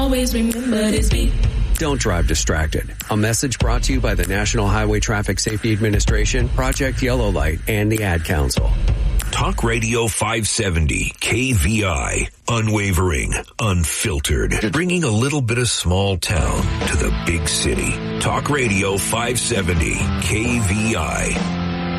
Always remember this beat. Don't drive distracted. A message brought to you by the National Highway Traffic Safety Administration, Project Yellow Light, and the Ad Council. Talk Radio 570, KVI. Unwavering, unfiltered, bringing a little bit of small town to the big city. Talk Radio 570, KVI.